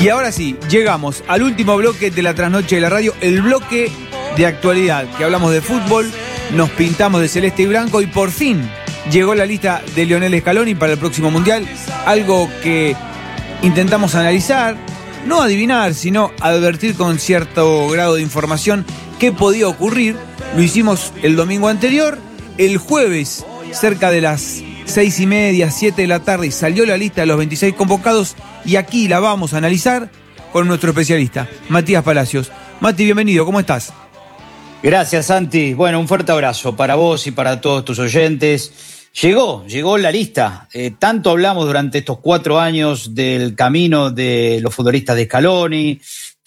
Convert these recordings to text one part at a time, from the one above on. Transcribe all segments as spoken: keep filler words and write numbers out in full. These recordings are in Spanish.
Y ahora sí, llegamos al último bloque de la trasnoche de la radio, el bloque de actualidad, que hablamos de fútbol, nos pintamos de celeste y blanco y por fin llegó la lista de Lionel Scaloni para el próximo Mundial, algo que intentamos analizar, no adivinar, sino advertir con cierto grado de información qué podía ocurrir. Lo hicimos el domingo anterior, el jueves cerca de las seis y media, siete de la tarde, salió la lista de los veintiséis convocados y aquí la vamos a analizar con nuestro especialista, Matías Palacios. Mati, bienvenido, ¿cómo estás? Gracias, Santi. Bueno, un fuerte abrazo para vos y para todos tus oyentes. Llegó, llegó la lista. Eh, tanto hablamos durante estos cuatro años del camino de los futbolistas de Scaloni,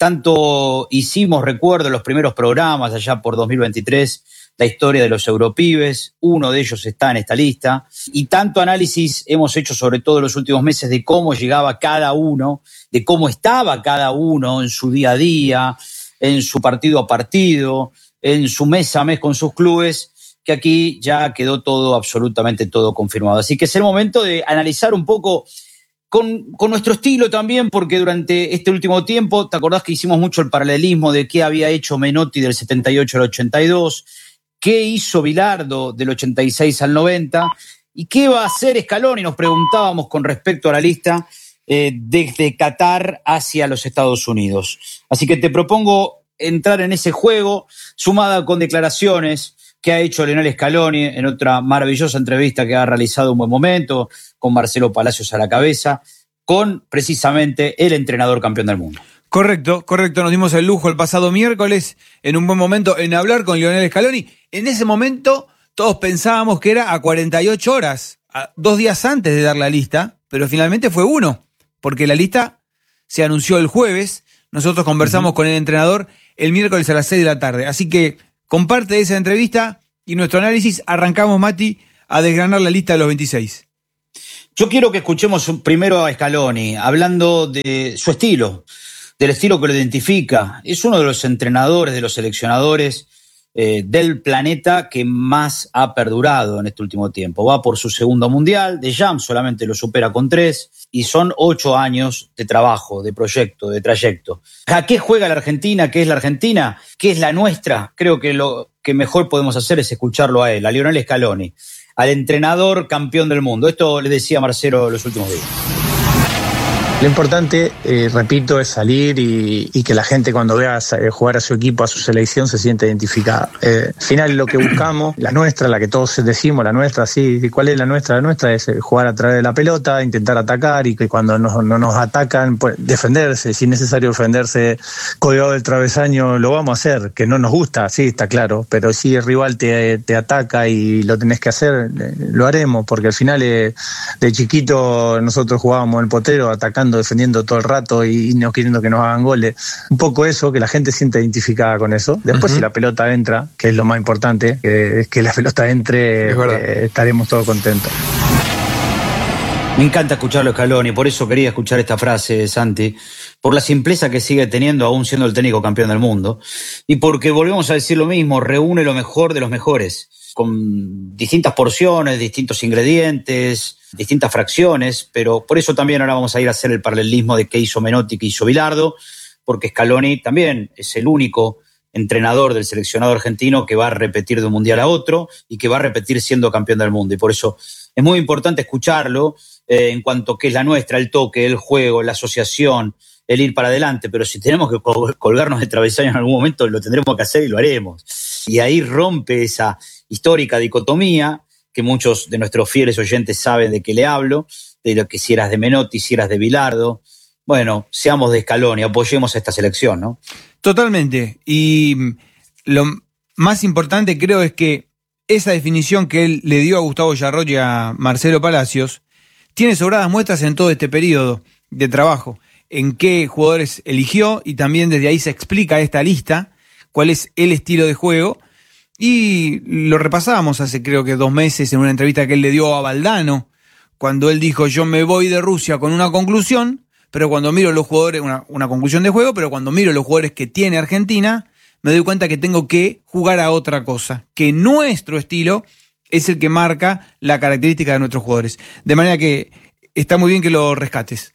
tanto hicimos, recuerdo, los primeros programas allá por dos mil veintitrés, la historia de los Europibes, uno de ellos está en esta lista, y tanto análisis hemos hecho sobre todo en los últimos meses de cómo llegaba cada uno, de cómo estaba cada uno en su día a día, en su partido a partido, en su mes a mes con sus clubes, que aquí ya quedó todo, absolutamente todo confirmado. Así que es el momento de analizar un poco con, con nuestro estilo también, porque durante este último tiempo, ¿te acordás que hicimos mucho el paralelismo de qué había hecho Menotti del setenta y ocho al ochenta y dos? ¿Qué hizo Bilardo del ochenta y seis al noventa? ¿Y qué va a hacer Scaloni? Nos preguntábamos con respecto a la lista eh, desde Qatar hacia los Estados Unidos. Así que te propongo entrar en ese juego, sumada con declaraciones que ha hecho Lionel Scaloni en otra maravillosa entrevista que ha realizado un buen momento, con Marcelo Palacios a la cabeza, con precisamente el entrenador campeón del mundo. Correcto, correcto. Nos dimos el lujo el pasado miércoles, en un buen momento, en hablar con Lionel Scaloni. En ese momento todos pensábamos que era a cuarenta y ocho horas, a dos días antes de dar la lista, pero finalmente fue uno, porque la lista se anunció el jueves. Nosotros conversamos uh-huh. con el entrenador el miércoles a las seis de la tarde. Así que comparte esa entrevista y nuestro análisis. Arrancamos, Mati, a desgranar la lista de los veintiséis. Yo quiero que escuchemos primero a Scaloni, hablando de su estilo, del estilo que lo identifica. Es uno de los entrenadores, de los seleccionadores eh, del planeta que más ha perdurado en este último tiempo. Va por su segundo mundial, de Jam solamente lo supera con tres, y son ocho años de trabajo, de proyecto, de trayecto. ¿A qué juega la Argentina? ¿Qué es la Argentina? ¿Qué es la nuestra? Creo que lo que mejor podemos hacer es escucharlo a él, a Lionel Scaloni, al entrenador campeón del mundo. Esto le decía Marcelo los últimos días. Lo importante, eh, repito, es salir y, y que la gente cuando vea jugar a su equipo, a su selección, se sienta identificada. Eh, al final lo que buscamos, la nuestra, la que todos decimos, la nuestra, sí, ¿cuál es la nuestra? La nuestra es jugar a través de la pelota, intentar atacar y que cuando nos, no nos atacan, pues, defenderse. Si es necesario defenderse colgado del travesaño, lo vamos a hacer. Que no nos gusta, sí, está claro, pero si el rival te, te ataca y lo tenés que hacer, lo haremos, porque al final eh, de chiquito nosotros jugábamos el potero, atacando, defendiendo todo el rato y no queriendo que nos hagan goles. Un poco eso, que la gente se sienta identificada con eso. Después, uh-huh. si la pelota entra, que es lo más importante, que es que la pelota entre, eh, estaremos todos contentos. Me encanta escucharlo, Scaloni, por eso quería escuchar esta frase, Santi, por la simpleza que sigue teniendo aún siendo el técnico campeón del mundo, y porque volvemos a decir lo mismo, reúne lo mejor de los mejores, con distintas porciones, distintos ingredientes, distintas fracciones, pero por eso también ahora vamos a ir a hacer el paralelismo de qué hizo Menotti, qué hizo Bilardo, porque Scaloni también es el único entrenador del seleccionado argentino que va a repetir de un mundial a otro y que va a repetir siendo campeón del mundo, y por eso es muy importante escucharlo eh, en cuanto a qué es la nuestra, el toque, el juego, la asociación, el ir para adelante, pero si tenemos que colgarnos de travesaños en algún momento, lo tendremos que hacer y lo haremos. Y ahí rompe esa histórica dicotomía que muchos de nuestros fieles oyentes saben de qué le hablo, de lo que si eras de Menotti, si eras de Bilardo. Bueno, seamos de Scaloni, apoyemos a esta selección, ¿no? Totalmente. Y lo más importante creo es que esa definición que él le dio a Gustavo Yarroch y a Marcelo Palacios tiene sobradas muestras en todo este periodo de trabajo, en qué jugadores eligió, y también desde ahí se explica esta lista, cuál es el estilo de juego. Y lo repasábamos hace creo que dos meses en una entrevista que él le dio a Valdano, cuando él dijo: yo me voy de Rusia con una conclusión, pero cuando miro los jugadores, una, una conclusión de juego, pero cuando miro los jugadores que tiene Argentina, me doy cuenta que tengo que jugar a otra cosa, que nuestro estilo es el que marca la característica de nuestros jugadores. De manera que está muy bien que lo rescates.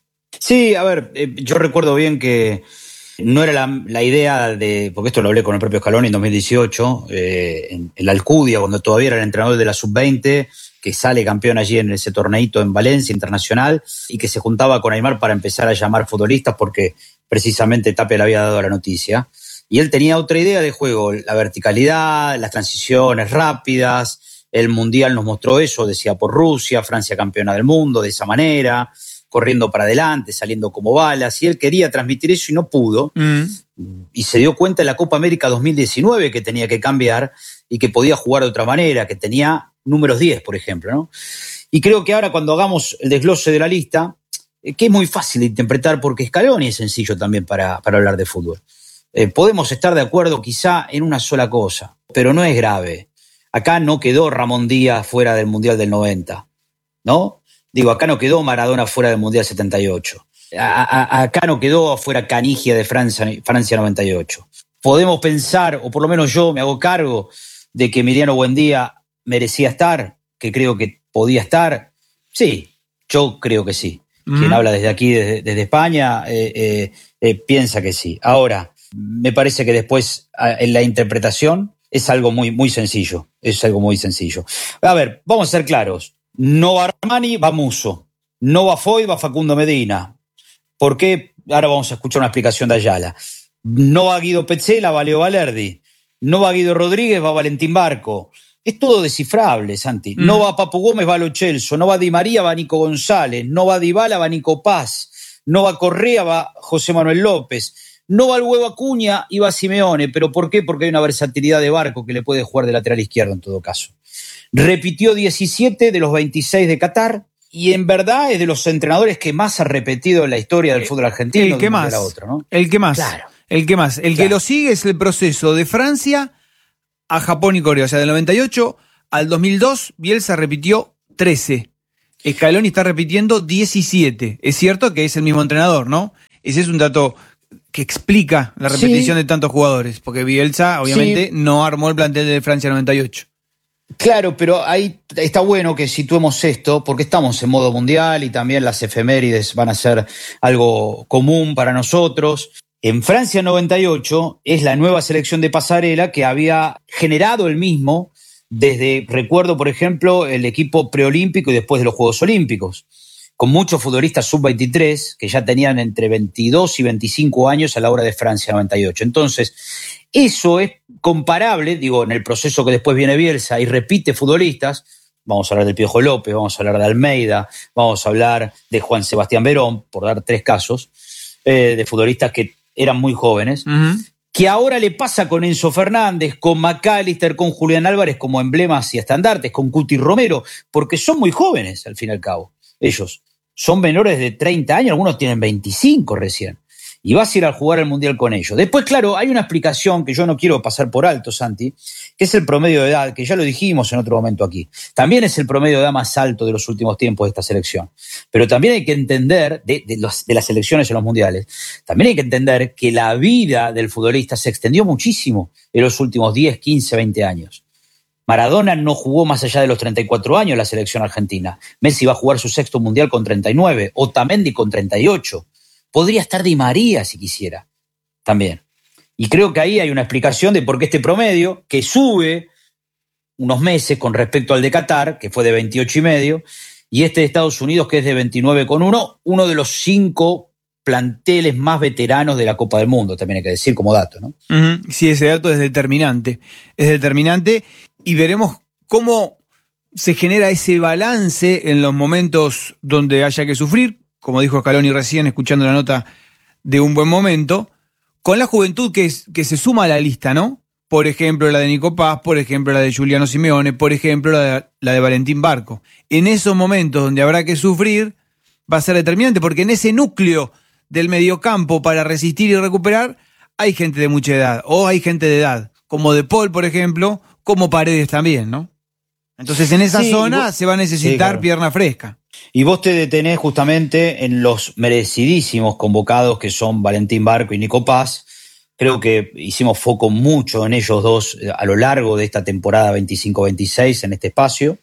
Sí, a ver, eh, yo recuerdo bien que no era la, la idea de, porque esto lo hablé con el propio Scaloni en dos mil dieciocho, eh, en, en la Alcudia, cuando todavía era el entrenador de la sub veinte, que sale campeón allí en ese torneito en Valencia Internacional, y que se juntaba con Aimar para empezar a llamar futbolistas porque precisamente Tapia le había dado la noticia. Y él tenía otra idea de juego, la verticalidad, las transiciones rápidas. El Mundial nos mostró eso, decía por Rusia, Francia campeona del mundo, de esa manera, corriendo para adelante, saliendo como balas, y él quería transmitir eso y no pudo. Mm. Y se dio cuenta en la Copa América dos mil diecinueve que tenía que cambiar y que podía jugar de otra manera, que tenía números diez, por ejemplo, ¿no? Y creo que ahora cuando hagamos el desglose de la lista, que es muy fácil de interpretar porque Scaloni es sencillo también para, para hablar de fútbol. Eh, podemos estar de acuerdo quizá en una sola cosa, pero no es grave. Acá no quedó Ramón Díaz fuera del Mundial del noventa, ¿no? Digo, acá no quedó Maradona fuera del Mundial setenta y ocho. A, a, acá no quedó fuera Canigia de Francia, Francia noventa y ocho. Podemos pensar, o por lo menos yo me hago cargo, de que Emiliano Buendía merecía estar, que creo que podía estar. Sí, yo creo que sí. Mm. Quien habla desde aquí, desde, desde España, eh, eh, eh, piensa que sí. Ahora, me parece que después en la interpretación es algo muy, muy sencillo. Es algo muy sencillo. A ver, vamos a ser claros. No va Armani, va Musso. No va Foy, va Facundo Medina. ¿Por qué? Ahora vamos a escuchar una explicación de Ayala. No va Guido Petzela, va Leo Valerdi. No va Guido Rodríguez, va Valentín Barco. Es todo descifrable, Santi. Mm. No va Papu Gómez, va Lo Celso. No va Di María, va Nico González. No va Dybala, va Nico Paz. No va Correa, va José Manuel López. No va el Huevo Acuña y va Simeone. ¿Pero por qué? Porque hay una versatilidad de Barco que le puede jugar de lateral izquierdo en todo caso. Repitió diecisiete de los veintiséis de Qatar y en verdad es de los entrenadores que más ha repetido en la historia del fútbol argentino. El que más. Otro, ¿no? El que más. Claro. El que más. El claro. que lo sigue es el proceso de Francia a Japón y Corea. O sea, del noventa y ocho al dos mil dos, Bielsa repitió trece. Scaloni está repitiendo diecisiete. Es cierto que es el mismo entrenador, ¿no? Ese es un dato que explica la repetición sí. de tantos jugadores, porque Bielsa, obviamente, sí. no armó el plantel de Francia noventa y ocho. Claro, pero ahí está bueno que situemos esto, porque estamos en modo mundial y también las efemérides van a ser algo común para nosotros. En Francia noventa y ocho es la nueva selección de pasarela que había generado el mismo desde, recuerdo, por ejemplo, el equipo preolímpico y después de los Juegos Olímpicos, con muchos futbolistas sub veintitrés que ya tenían entre veintidós y veinticinco años a la hora de Francia noventa y ocho. Entonces, eso es comparable, digo, en el proceso que después viene Bielsa y repite futbolistas. Vamos a hablar del Piojo López, vamos a hablar de Almeida, vamos a hablar de Juan Sebastián Verón, por dar tres casos, eh, de futbolistas que eran muy jóvenes, uh-huh. que ahora le pasa con Enzo Fernández, con McAllister, con Julián Álvarez como emblemas y estandartes, con Cuti Romero, porque son muy jóvenes al fin y al cabo, ellos. Son menores de treinta años, algunos tienen veinticinco recién. Y vas a ir a jugar al Mundial con ellos. Después, claro, hay una explicación que yo no quiero pasar por alto, Santi, que es el promedio de edad, que ya lo dijimos en otro momento aquí. También es el promedio de edad más alto de los últimos tiempos de esta selección. Pero también hay que entender, de, de, los, de las selecciones en los mundiales, también hay que entender que la vida del futbolista se extendió muchísimo en los últimos diez, quince, veinte años. Maradona no jugó más allá de los treinta y cuatro años en la selección argentina. Messi va a jugar su sexto mundial con treinta y nueve, Otamendi con treinta y ocho. Podría estar Di María si quisiera, también. Y creo que ahí hay una explicación de por qué este promedio, que sube unos meses con respecto al de Qatar, que fue de veintiocho y medio, y este de Estados Unidos, que es de veintinueve coma uno, uno de los cinco planteles más veteranos de la Copa del Mundo, también hay que decir como dato, ¿no? Uh-huh. Sí, ese dato es determinante. Es determinante y veremos cómo se genera ese balance en los momentos donde haya que sufrir, como dijo Scaloni recién, escuchando la nota de Un Buen Momento, con la juventud que, es, que se suma a la lista, ¿no? Por ejemplo, la de Nico Paz, por ejemplo, la de Giuliano Simeone, por ejemplo, la de, la de Valentín Barco. En esos momentos donde habrá que sufrir, va a ser determinante, porque en ese núcleo del mediocampo para resistir y recuperar, hay gente de mucha edad, o hay gente de edad, como De Paul, por ejemplo, como Paredes también, ¿no? Entonces, en esa sí, zona vos, se va a necesitar sí, claro. pierna fresca. Y vos te detenés justamente en los merecidísimos convocados que son Valentín Barco y Nico Paz. Creo que hicimos foco mucho en ellos dos a lo largo de esta temporada veinticinco veintiséis en este espacio,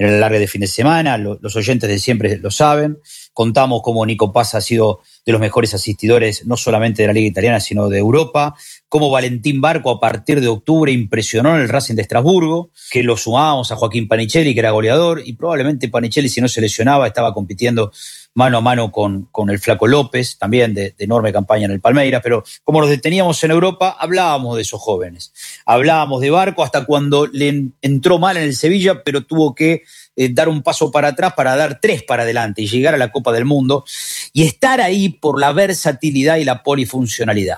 en el alargue de fin de semana, lo, los oyentes de siempre lo saben. Contamos cómo Nico Paz ha sido de los mejores asistidores, no solamente de la Liga Italiana, sino de Europa. Cómo Valentín Barco, a partir de octubre, impresionó en el Racing de Estrasburgo, que lo sumábamos a Joaquín Panichelli, que era goleador, y probablemente Panichelli, si no se lesionaba, estaba compitiendo mano a mano con, con el Flaco López, también de, de enorme campaña en el Palmeiras. Pero como los deteníamos en Europa, hablábamos de esos jóvenes. Hablábamos de Barco hasta cuando le entró mal en el Sevilla, pero tuvo que eh, dar un paso para atrás para dar tres para adelante y llegar a la Copa del Mundo y estar ahí por la versatilidad y la polifuncionalidad.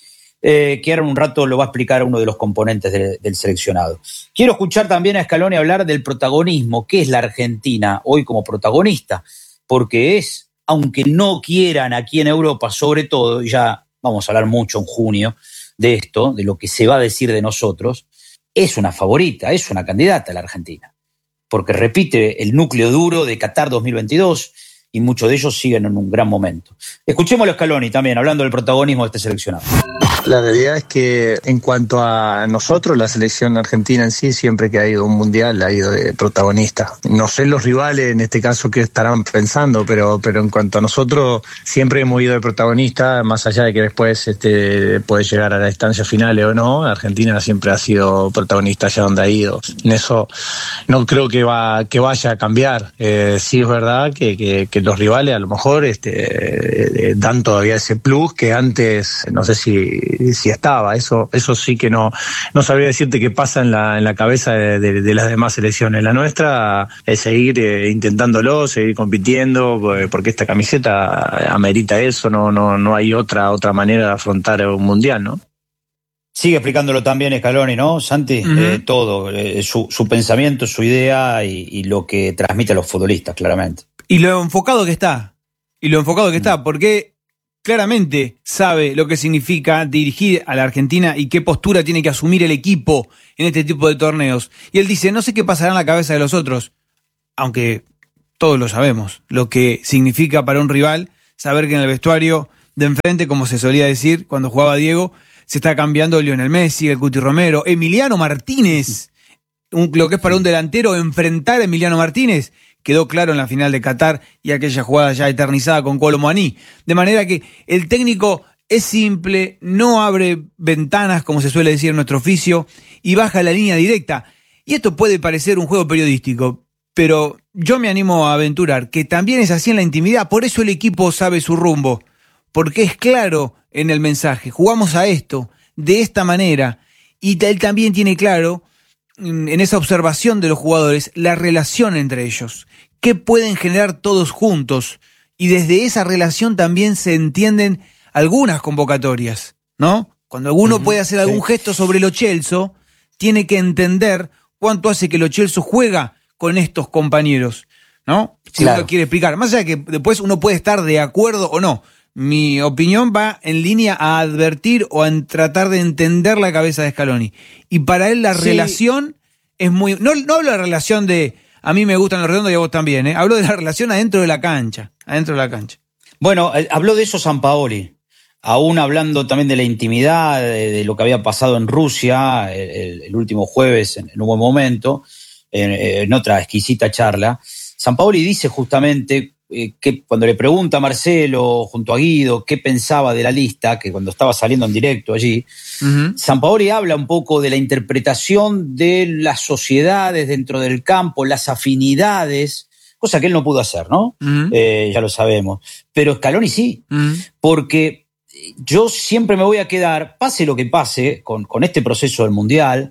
Eh, que ahora en un rato lo va a explicar uno de los componentes de, del seleccionado. Quiero escuchar también a Scaloni hablar del protagonismo. ¿Qué es la Argentina hoy como protagonista? Porque es, aunque no quieran aquí en Europa, sobre todo, y ya vamos a hablar mucho en junio de esto, de lo que se va a decir de nosotros, es una favorita, es una candidata la Argentina. Porque repite el núcleo duro de Qatar dos mil veintidós y muchos de ellos siguen en un gran momento. Escuchémoslo a Scaloni también, hablando del protagonismo de este seleccionado. La realidad es que en cuanto a nosotros, la selección argentina en sí, siempre que ha ido a un mundial, ha ido de protagonista. No sé los rivales en este caso qué estarán pensando, pero, pero en cuanto a nosotros, siempre hemos ido de protagonista, más allá de que después este, puede llegar a las instancias finales o no. Argentina siempre ha sido protagonista allá donde ha ido. En eso no creo que, va, que vaya a cambiar. Eh, sí es verdad que, que, que los rivales a lo mejor este, eh, dan todavía ese plus que antes, no sé si si estaba, eso eso sí que no no sabría decirte qué pasa en la en la cabeza de, de, de las demás selecciones. La nuestra es seguir eh, intentándolo, seguir compitiendo, porque esta camiseta amerita eso, no no no hay otra otra manera de afrontar un mundial, ¿no? Sigue explicándolo también Scaloni, ¿no, Santi? Uh-huh. Eh, todo, eh, su, su pensamiento, su idea y, y lo que transmite a los futbolistas, claramente. Y lo enfocado que está, y lo enfocado que uh-huh. está, porque claramente sabe lo que significa dirigir a la Argentina y qué postura tiene que asumir el equipo en este tipo de torneos. Y él dice, no sé qué pasará en la cabeza de los otros, aunque todos lo sabemos, lo que significa para un rival saber que en el vestuario de enfrente, como se solía decir cuando jugaba Diego, se está cambiando Lionel Messi, el Cuti Romero, Emiliano Martínez, un, lo que es para un delantero enfrentar a Emiliano Martínez. Quedó claro en la final de Qatar y aquella jugada ya eternizada con Kolo Muani. De manera que el técnico es simple, no abre ventanas, como se suele decir en nuestro oficio, y baja la línea directa. Y esto puede parecer un juego periodístico, pero yo me animo a aventurar que también es así en la intimidad. Por eso el equipo sabe su rumbo, porque es claro en el mensaje. Jugamos a esto, de esta manera, y él también tiene claro en esa observación de los jugadores la relación entre ellos, qué pueden generar todos juntos, y desde esa relación también se entienden algunas convocatorias, ¿no? Cuando alguno uh-huh, puede hacer algún sí. gesto sobre Lo Celso, tiene que entender cuánto hace que Lo Celso juega con estos compañeros, ¿no? Si claro. uno quiere explicar, más allá de que después uno puede estar de acuerdo o no. Mi opinión va en línea a advertir o a tratar de entender la cabeza de Scaloni. Y para él la sí. relación es muy... No, no hablo de la relación de a mí me gustan los redondos y a vos también, ¿eh? Hablo de la relación adentro de la cancha. Adentro de la cancha. Bueno, habló de eso Sampaoli. Aún hablando también de la intimidad, de, de lo que había pasado en Rusia el, el último jueves, en, en un buen momento, en, en otra exquisita charla. Sampaoli dice justamente... que cuando le pregunta a Marcelo junto a Guido qué pensaba de la lista, que cuando estaba saliendo en directo allí, uh-huh. Sampaoli habla un poco de la interpretación de las sociedades dentro del campo, las afinidades, cosa que él no pudo hacer, ¿no? Uh-huh. Eh, ya lo sabemos. Pero Scaloni sí, uh-huh. porque yo siempre me voy a quedar, pase lo que pase, con, con este proceso del Mundial,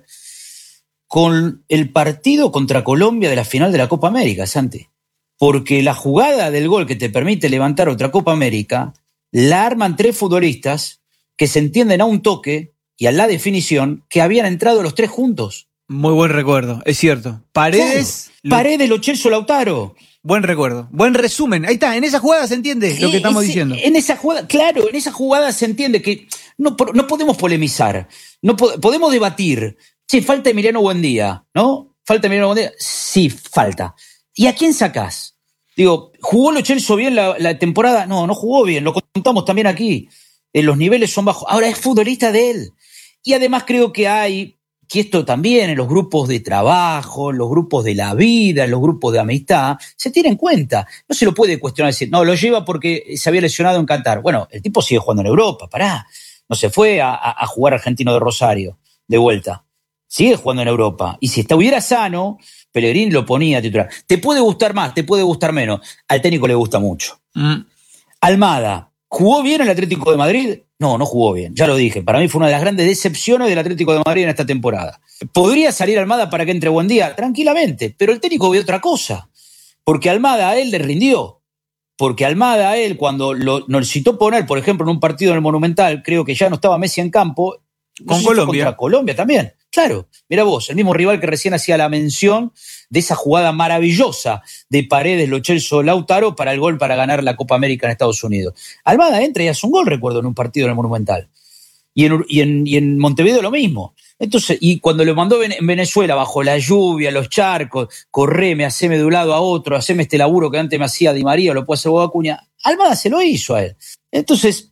con el partido contra Colombia de la final de la Copa América, Santi. Porque la jugada del gol que te permite levantar otra Copa América la arman tres futbolistas que se entienden a un toque y a la definición que habían entrado los tres juntos. Muy buen recuerdo, es cierto. Paredes... Claro. Paredes, Lo Celso, Lautaro. Buen recuerdo, buen resumen. Ahí está, en esa jugada se entiende lo que estamos Ese, diciendo. En esa jugada, claro, en esa jugada se entiende que no, no podemos polemizar, no po- podemos debatir. Che, falta Emiliano Buendía, ¿no? Falta Emiliano Buendía. Sí, falta. ¿Y a quién sacás? Digo, ¿jugó Lo Celso bien la, la temporada? No, no jugó bien, lo contamos también aquí. Eh, los niveles son bajos. Ahora es futbolista de él. Y además creo que hay, que esto también en los grupos de trabajo, en los grupos de la vida, en los grupos de amistad, se tiene en cuenta. No se lo puede cuestionar, decir, no, lo lleva porque se había lesionado en Qatar. Bueno, el tipo sigue jugando en Europa, pará. No se fue a, a jugar Argentino de Rosario, de vuelta. Sigue jugando en Europa. Y si estuviera sano, Pellegrini lo ponía a titular. Te puede gustar más, te puede gustar menos. Al técnico le gusta mucho. Mm. Almada, ¿jugó bien el Atlético de Madrid? No, no jugó bien, ya lo dije. Para mí fue una de las grandes decepciones del Atlético de Madrid en esta temporada. ¿Podría salir Almada para que entre Buendía? Tranquilamente, pero el técnico vio otra cosa. Porque Almada a él le rindió. Porque Almada a él, cuando lo necesitó poner, por ejemplo, en un partido en el Monumental, creo que ya no estaba Messi en campo. Con Colombia. Contra Colombia también. Claro, mira vos, el mismo rival que recién hacía la mención de esa jugada maravillosa de Paredes, Lo Celso, Lautaro para el gol para ganar la Copa América en Estados Unidos. Almada entra y hace un gol, recuerdo, en un partido en el Monumental. Y en, y en, y en Montevideo lo mismo. Entonces, y cuando lo mandó en Venezuela, bajo la lluvia, los charcos, correme, haceme de un lado a otro, haceme este laburo que antes me hacía Di María, lo puede hacer Bob Acuña, Almada se lo hizo a él. Entonces,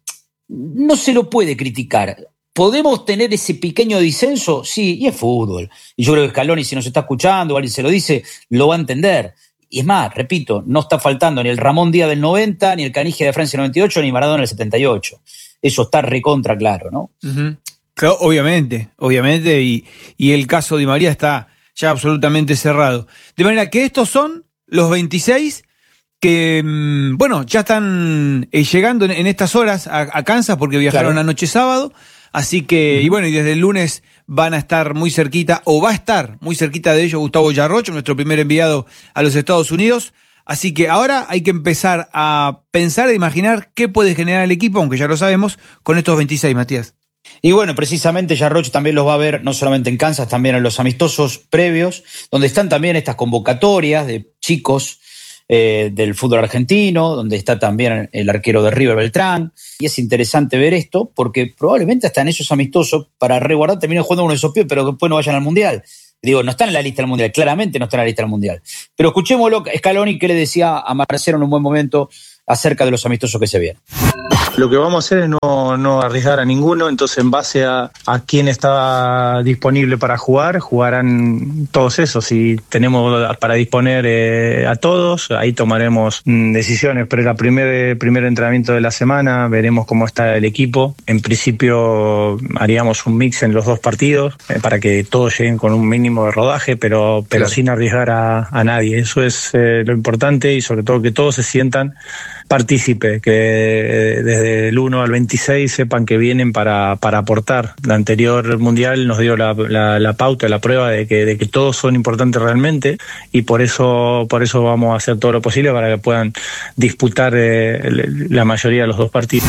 no se lo puede criticar. ¿Podemos tener ese pequeño disenso? Sí, y es fútbol. Y yo creo que Scaloni, si nos está escuchando o alguien se lo dice, lo va a entender. Y es más, repito, no está faltando ni el Ramón Díaz del noventa, ni el Canigia de Francia del noventa y ocho, ni Maradona del setenta y ocho. Eso está recontra claro, ¿no? Uh-huh. Claro, obviamente, obviamente, y, y el caso de Di María está ya absolutamente cerrado. De manera que estos son los veintiséis que, bueno, ya están llegando en, en estas horas a, a Kansas porque viajaron Claro. anoche sábado. Así que, y bueno, y desde el lunes van a estar muy cerquita, o va a estar muy cerquita de ellos Gustavo Yarroch, nuestro primer enviado a los Estados Unidos. Así que ahora hay que empezar a pensar e imaginar qué puede generar el equipo, aunque ya lo sabemos, con estos veintiséis, Matías. Y bueno, precisamente Yarroch también los va a ver, no solamente en Kansas, también en los amistosos previos, donde están también estas convocatorias de chicos eh, del fútbol argentino, donde está también el arquero de River, Beltrán. Y es interesante ver esto, porque probablemente hasta en esos amistosos, para resguardar, terminen jugando uno de esos pies, pero que después no vayan al Mundial. Digo, no están en la lista del Mundial, claramente no están en la lista del Mundial. Pero escuchémoslo, Scaloni, que le decía a Marcelo en un buen momento acerca de los amistosos que se vienen. Lo que vamos a hacer es no, no arriesgar a ninguno, entonces en base a, a quién está disponible para jugar, jugarán todos esos. Si tenemos para disponer eh, a todos, ahí tomaremos mm, decisiones, pero el primer, primer entrenamiento de la semana veremos cómo está el equipo. En principio haríamos un mix en los dos partidos eh, para que todos lleguen con un mínimo de rodaje, pero, pero claro, sin arriesgar a, a nadie. Eso es eh, lo importante, y sobre todo que todos se sientan partícipe, que desde el uno al veintiséis sepan que vienen para, para aportar. La anterior mundial nos dio la, la, la pauta, la prueba de que, de que todos son importantes realmente, y por eso, por eso vamos a hacer todo lo posible para que puedan disputar eh, la mayoría de los dos partidos.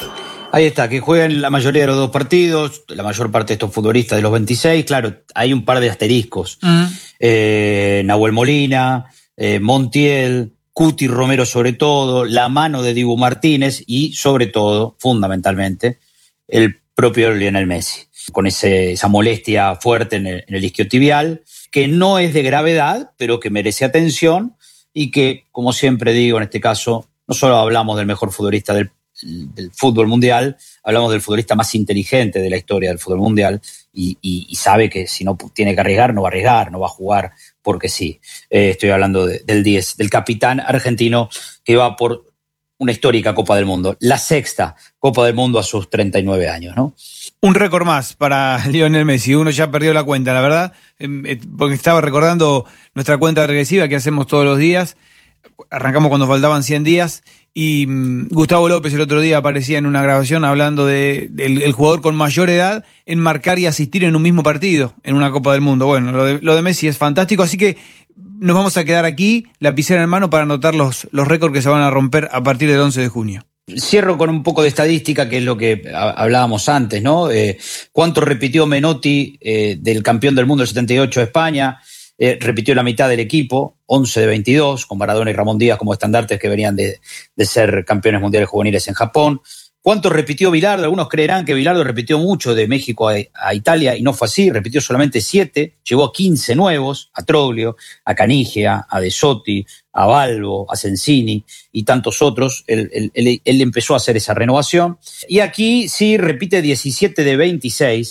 Ahí está, que jueguen la mayoría de los dos partidos, la mayor parte de estos futbolistas de los veintiséis. Claro, hay un par de asteriscos. Uh-huh. eh, Nahuel Molina, eh, Montiel, Cuti Romero sobre todo, la mano de Dibu Martínez y sobre todo, fundamentalmente, el propio Lionel Messi, con ese, esa molestia fuerte en el, en el isquiotibial, que no es de gravedad, pero que merece atención y que, como siempre digo, en este caso, no solo hablamos del mejor futbolista del, del fútbol mundial, hablamos del futbolista más inteligente de la historia del fútbol mundial y, y, y sabe que si no tiene que arriesgar, no va a arriesgar, no va a jugar porque sí. Eh, estoy hablando de, del diez, del capitán argentino que va por una histórica Copa del Mundo, la sexta Copa del Mundo a sus treinta y nueve años, ¿no? Un récord más para Lionel Messi. Uno ya perdió la cuenta, la verdad, eh, porque estaba recordando nuestra cuenta regresiva que hacemos todos los días. Arrancamos cuando faltaban cien días y um, Gustavo López el otro día aparecía en una grabación hablando de, de el, el jugador con mayor edad en marcar y asistir en un mismo partido en una Copa del Mundo. Bueno, lo de, lo de Messi es fantástico, así que nos vamos a quedar aquí, lapicera en mano, para anotar los, los récords que se van a romper a partir del once de junio. Cierro con un poco de estadística, que es lo que hablábamos antes, ¿no? Eh, ¿Cuánto repitió Menotti eh, del campeón del mundo del setenta y ocho a España? Eh, repitió la mitad del equipo, once de veintidós, con Maradona y Ramón Díaz como estandartes que venían de, de ser campeones mundiales juveniles en Japón. ¿Cuánto repitió Bilardo? Algunos creerán que Bilardo repitió mucho de México a, a Italia, y no fue así, repitió solamente siete, llegó a quince nuevos, a Troglio, a Canigia, a De Sotti, a Balbo, a Sensini y tantos otros. Él, él, él, él empezó a hacer esa renovación. Y aquí sí repite diecisiete de veintiséis,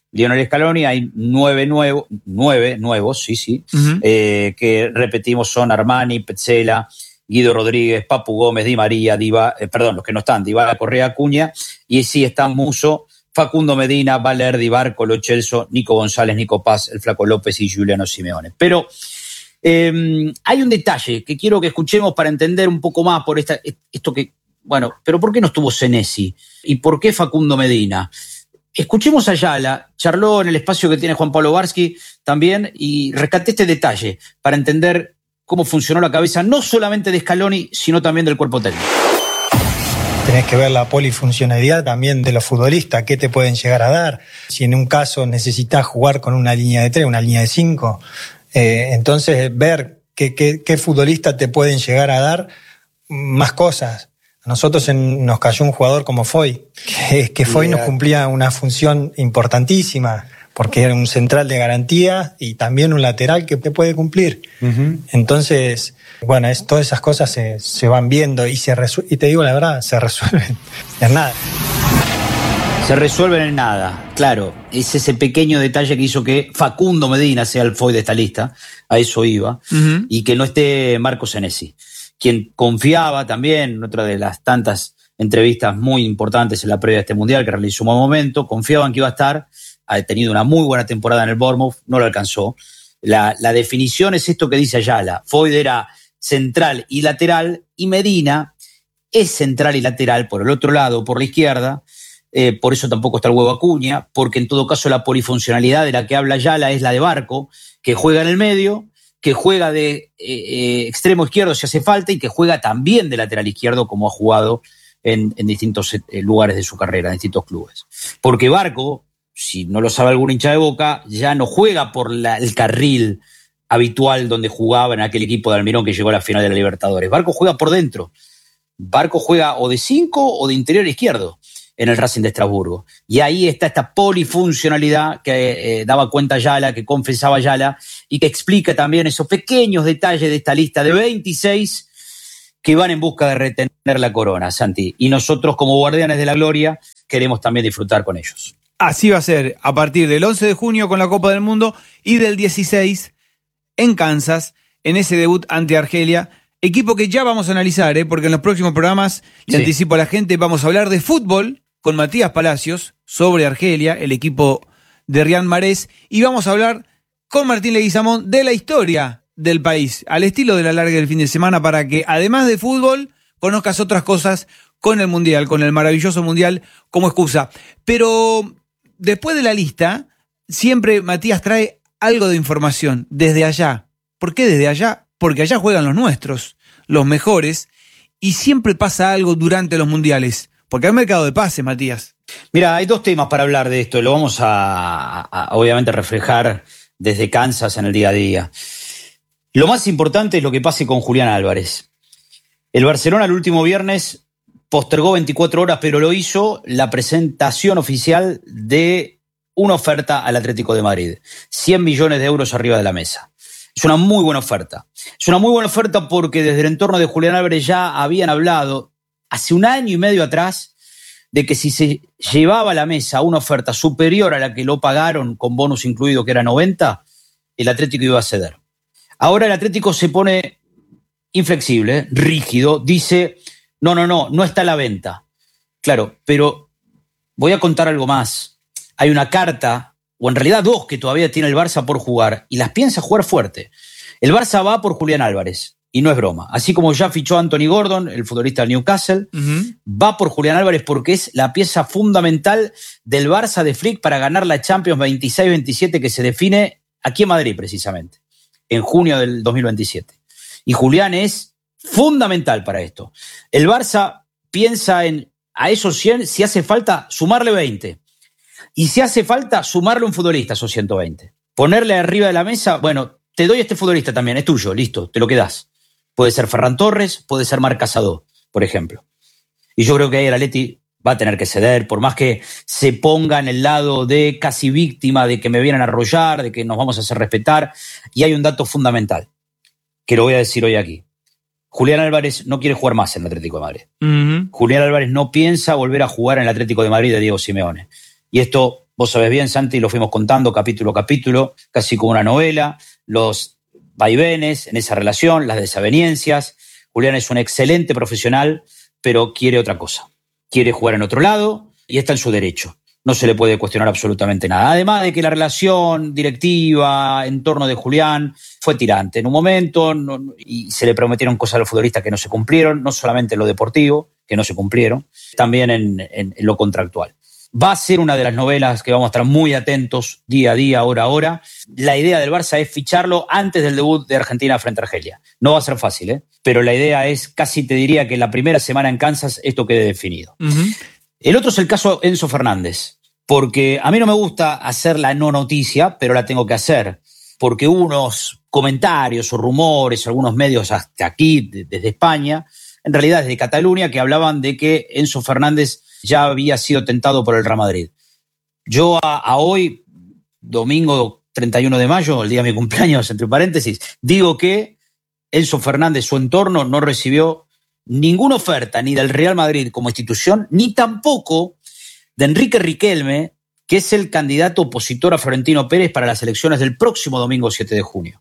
Lionel Scaloni, hay nueve, nuevo, nueve nuevos, sí, sí, uh-huh. eh, que repetimos son Armani, Petzela, Guido Rodríguez, Papu Gómez, Di María, Diva, eh, perdón, los que no están, Dybala, Correa, Acuña, y sí están Musso, Facundo Medina, Valerdi, Barco, Lo Celso, Nico González, Nico Paz, el Flaco López y Giuliano Simeone. Pero eh, hay un detalle que quiero que escuchemos para entender un poco más por esta, esto que, bueno, pero ¿por qué no estuvo Senesi? ¿Y por qué Facundo Medina? Escuchemos a Ayala, charló en el espacio que tiene Juan Pablo Barsky también y rescaté este detalle para entender cómo funcionó la cabeza no solamente de Scaloni, sino también del cuerpo técnico. Tenés que ver la polifuncionalidad también de los futbolistas, qué te pueden llegar a dar. Si en un caso necesitas jugar con una línea de tres, una línea de cinco, eh, entonces ver qué, qué, qué futbolistas te pueden llegar a dar más cosas. A nosotros en, nos cayó un jugador como Foy, que, que Foy nos cumplía una función importantísima, porque era un central de garantía y también un lateral que te puede cumplir. Uh-huh. Entonces, bueno, es, todas esas cosas se, se van viendo y, se resu- y te digo la verdad, se resuelven en nada. Se resuelven en nada, claro. Es ese pequeño detalle que hizo que Facundo Medina sea el Foy de esta lista, a eso iba, uh-huh. y que no esté Marco Senesi, quien confiaba también, en otra de las tantas entrevistas muy importantes en la previa de este Mundial que realizó un buen momento, confiaban que iba a estar, ha tenido una muy buena temporada en el Bournemouth, no lo alcanzó. La, la definición es esto que dice Ayala. Foyd era central y lateral, y Medina es central y lateral por el otro lado, por la izquierda, eh, por eso tampoco está el huevo Acuña, porque en todo caso la polifuncionalidad de la que habla Ayala es la de Barco, que juega en el medio, que juega de eh, eh, extremo izquierdo si hace falta y que juega también de lateral izquierdo como ha jugado en, en distintos eh, lugares de su carrera, en distintos clubes. Porque Barco, si no lo sabe algún hincha de Boca, ya no juega por la, el carril habitual donde jugaba en aquel equipo de Almirón que llegó a la final de la Libertadores. Barco juega por dentro. Barco juega o de cinco o de interior izquierdo en el Racing de Estrasburgo. Y ahí está esta polifuncionalidad que eh, daba cuenta Ayala, que confesaba Ayala, y que explica también esos pequeños detalles de esta lista de veintiséis que van en busca de retener la corona, Santi. Y nosotros, como guardianes de la gloria, queremos también disfrutar con ellos. Así va a ser a partir del once de junio con la Copa del Mundo y del dieciséis en Kansas, en ese debut ante Argelia. Equipo que ya vamos a analizar, ¿eh? Porque en los próximos programas, le sí. anticipo a la gente, vamos a hablar de fútbol con Matías Palacios sobre Argelia, el equipo de Riyad Mahrez, y vamos a hablar con Martín Leguizamón de la historia del país, al estilo de la larga del fin de semana, para que además de fútbol conozcas otras cosas con el Mundial, con el maravilloso Mundial como excusa. Pero después de la lista, siempre Matías trae algo de información desde allá. ¿Por qué desde allá? Porque allá juegan los nuestros, los mejores, y siempre pasa algo durante los mundiales, porque hay mercado de pases, Matías. Mira, hay dos temas para hablar de esto, lo vamos a, a obviamente reflejar desde Kansas en el día a día. Lo más importante es lo que pase con Julián Álvarez. El Barcelona el último viernes postergó veinticuatro horas, pero lo hizo la presentación oficial de una oferta al Atlético de Madrid. cien millones de euros arriba de la mesa. Es una muy buena oferta. Es una muy buena oferta porque desde el entorno de Julián Álvarez ya habían hablado hace un año y medio atrás de que si se llevaba a la mesa una oferta superior a la que lo pagaron con bonus incluido, que era noventa, el Atlético iba a ceder. Ahora el Atlético se pone inflexible, rígido, dice, no, no, no, no está a la venta. Claro, pero voy a contar algo más. Hay una carta, o en realidad dos, que todavía tiene el Barça por jugar, y las piensa jugar fuerte. El Barça va por Julián Álvarez, y no es broma. Así como ya fichó a Anthony Gordon, el futbolista del Newcastle, uh-huh. va por Julián Álvarez porque es la pieza fundamental del Barça de Flick para ganar la Champions veintiséis veintisiete que se define aquí en Madrid precisamente, en junio del dos mil veintisiete. Y Julián es fundamental para esto. El Barça piensa en a esos cien, si hace falta, sumarle veinte. Y si hace falta, sumarle un futbolista a esos ciento veinte. Ponerle arriba de la mesa, bueno, te doy este futbolista también, es tuyo, listo, te lo quedás. Puede ser Ferran Torres, puede ser Marc Casado, por ejemplo. Y yo creo que ahí el Atleti va a tener que ceder, por más que se ponga en el lado de casi víctima, de que me vienen a arrollar, de que nos vamos a hacer respetar. Y hay un dato fundamental, que lo voy a decir hoy aquí. Julián Álvarez no quiere jugar más en el Atlético de Madrid. Uh-huh. Julián Álvarez no piensa volver a jugar en el Atlético de Madrid de Diego Simeone. Y esto Vos sabés bien, Santi, lo fuimos contando capítulo a capítulo, casi como una novela, los vaivenes en esa relación, las desavenencias. Julián es un excelente profesional, pero quiere otra cosa. Quiere jugar en otro lado y está en su derecho. No se le puede cuestionar absolutamente nada. Además de que la relación directiva en torno de Julián fue tirante en un momento no, y se le prometieron cosas a los futbolistas que no se cumplieron, no solamente en lo deportivo, que no se cumplieron, también en, en, en lo contractual. Va a ser una de las novelas que vamos a estar muy atentos día a día, hora a hora. La idea del Barça es ficharlo antes del debut de Argentina frente a Argelia. No va a ser fácil, ¿eh? Pero la idea es, casi te diría que la primera semana en Kansas esto quede definido. Uh-huh. El otro es el caso Enzo Fernández, porque a mí no me gusta hacer la no noticia, pero la tengo que hacer, porque hubo unos comentarios o rumores, algunos medios hasta aquí, desde España, en realidad desde Cataluña, que hablaban de que Enzo Fernández ya había sido tentado por el Real Madrid. Yo a, a hoy, domingo treinta y uno de mayo, el día de mi cumpleaños, entre paréntesis, digo que Enzo Fernández, su entorno, no recibió ninguna oferta ni del Real Madrid como institución, ni tampoco de Enrique Riquelme, que es el candidato opositor a Florentino Pérez para las elecciones del próximo domingo siete de junio.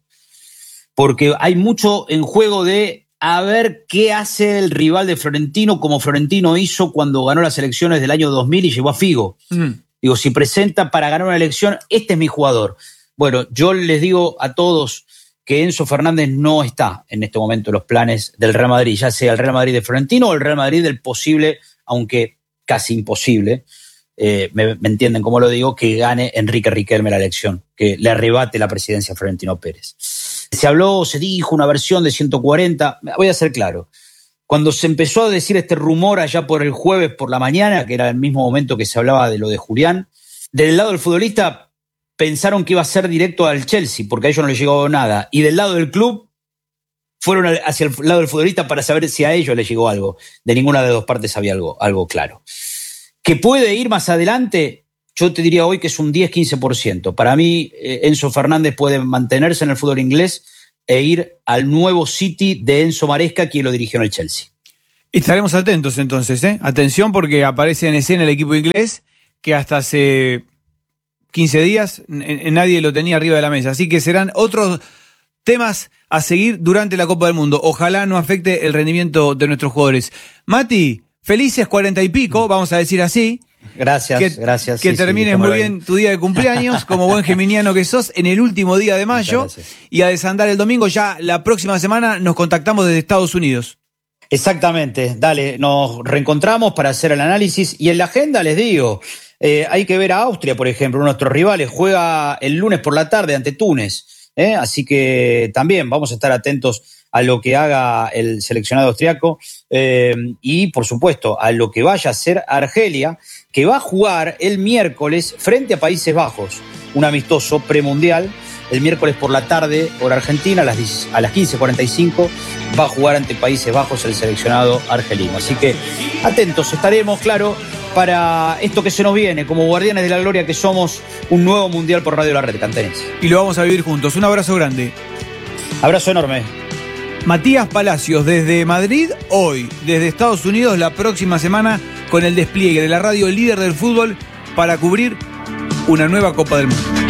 Porque hay mucho en juego de a ver qué hace el rival de Florentino, como Florentino hizo cuando ganó las elecciones del año dos mil y llevó a Figo. Mm. Digo, si presenta para ganar una elección, este es mi jugador. Bueno, yo les digo a todos que Enzo Fernández no está en este momento en los planes del Real Madrid, ya sea el Real Madrid de Florentino o el Real Madrid del posible, aunque casi imposible, eh, me, me entienden cómo lo digo, que gane Enrique Riquelme la elección, que le arrebate la presidencia a Florentino Pérez. Se habló, se dijo una versión de ciento cuarenta, voy a ser claro, cuando se empezó a decir este rumor allá por el jueves por la mañana, que era el mismo momento que se hablaba de lo de Julián, del lado del futbolista pensaron que iba a ser directo al Chelsea, porque a ellos no les llegó nada, y del lado del club fueron hacia el lado del futbolista para saber si a ellos les llegó algo. De ninguna de las dos partes había algo, algo claro. ¿Que puede ir más adelante? Yo te diría hoy que es un diez a quince por ciento. Para mí, Enzo Fernández puede mantenerse en el fútbol inglés e ir al nuevo City de Enzo Maresca, quien lo dirigió en el Chelsea. Estaremos atentos entonces, ¿eh? Atención, porque aparece en escena el equipo inglés, que hasta hace quince días nadie lo tenía arriba de la mesa. Así que serán otros temas a seguir durante la Copa del Mundo. Ojalá no afecte el rendimiento de nuestros jugadores. Mati, felices cuarenta y pico, vamos a decir así. Gracias, que, gracias. Que sí, termines sí, muy bien tu día de cumpleaños, como buen geminiano que sos, en el último día de mayo. Y a desandar el domingo, ya la próxima semana nos contactamos desde Estados Unidos. Exactamente, dale, nos reencontramos para hacer el análisis. Y en la agenda les digo, eh, hay que ver a Austria, por ejemplo, uno de nuestros rivales, juega el lunes por la tarde ante Túnez. ¿eh? Así que también vamos a estar atentos a lo que haga el seleccionado austriaco eh, y, por supuesto, a lo que vaya a hacer Argelia, que va a jugar el miércoles frente a Países Bajos, un amistoso premundial. El miércoles por la tarde, hora argentina, a las, a las quince cuarenta y cinco, va a jugar ante Países Bajos el seleccionado argelino. Así que atentos estaremos, claro, para esto que se nos viene, como guardianes de la gloria que somos, un nuevo mundial por Radio La Red, cantense. Y lo vamos a vivir juntos. Un abrazo grande. Abrazo enorme. Matías Palacios desde Madrid, hoy desde Estados Unidos, la próxima semana con el despliegue de la radio líder del fútbol para cubrir una nueva Copa del Mundo.